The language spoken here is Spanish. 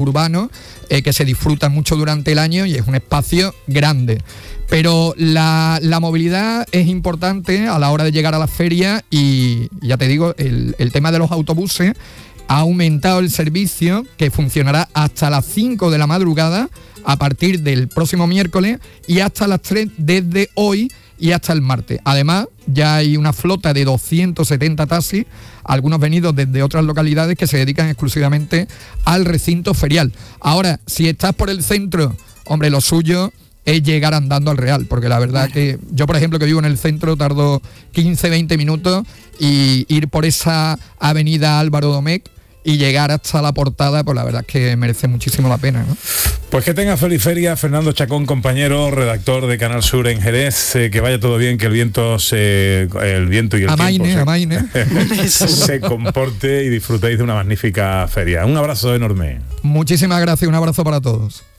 urbano, que se disfruta mucho durante el año y es un espacio grande. Pero la movilidad es importante a la hora de llegar a la feria y ya te digo, el tema de los autobuses ha aumentado el servicio, que funcionará hasta las 5 de la madrugada a partir del próximo miércoles y hasta las 3 desde hoy y hasta el martes. Además, ya hay una flota de 270 taxis, algunos venidos desde otras localidades que se dedican exclusivamente al recinto ferial. Ahora, si estás por el centro, hombre, lo suyo es llegar andando al Real, porque la verdad que yo, por ejemplo, que vivo en el centro, tardo 15-20 minutos y ir por esa avenida Álvaro Domecq y llegar hasta la Portada, pues la verdad es que merece muchísimo la pena, ¿no? Pues que tenga feliz feria, Fernando Chacón, compañero, redactor de Canal Sur en Jerez, que vaya todo bien, que el viento y el amaine. Se comporte y disfrutéis de una magnífica feria. Un abrazo enorme. Muchísimas gracias, un abrazo para todos.